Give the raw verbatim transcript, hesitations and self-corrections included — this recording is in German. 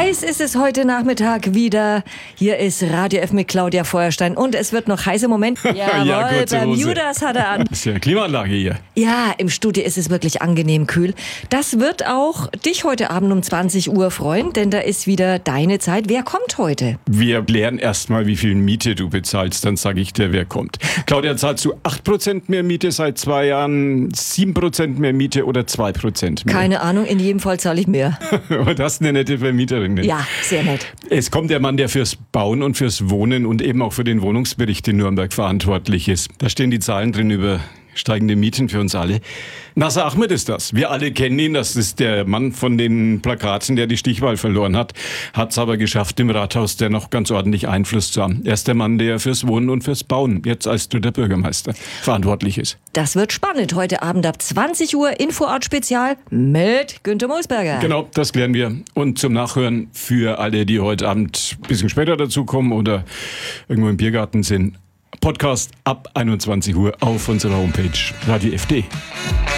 Heiß ist es heute Nachmittag wieder. Hier ist Radio F mit Claudia Feuerstein und es wird noch heißer Moment. Jawohl, ja, Bermudas hat er an. Das ist ja eine Klimaanlage hier. Ja, im Studio ist es wirklich angenehm kühl. Das wird auch dich heute Abend um zwanzig Uhr freuen, denn da ist wieder deine Zeit. Wer kommt heute? Wir klären erstmal, wie viel Miete du bezahlst, dann sage ich dir, wer kommt. Claudia, zahlst du acht Prozent mehr Miete seit zwei Jahren, sieben Prozent mehr Miete oder zwei Prozent mehr? Keine Ahnung, in jedem Fall zahle ich mehr. Und das ist eine nette Vermieterin. Ja, sehr nett. Es kommt der Mann, der fürs Bauen und fürs Wohnen und eben auch für den Wohnungsbericht in Nürnberg verantwortlich ist. Da stehen die Zahlen drin über steigende Mieten für uns alle. Nasser Ahmed ist das. Wir alle kennen ihn. Das ist der Mann von den Plakaten, der die Stichwahl verloren hat. Hat es aber geschafft, im Rathaus der noch ganz ordentlich Einfluss zu haben. Er ist der Mann, der fürs Wohnen und fürs Bauen jetzt als dritter Bürgermeister verantwortlich ist. Das wird spannend. Heute Abend ab zwanzig Uhr Infoort-Spezial mit Günther Moosberger. Genau, das klären wir. Und zum Nachhören für alle, die heute Abend ein bisschen später dazukommen oder irgendwo im Biergarten sind, Podcast ab einundzwanzig Uhr auf unserer Homepage Radio F D.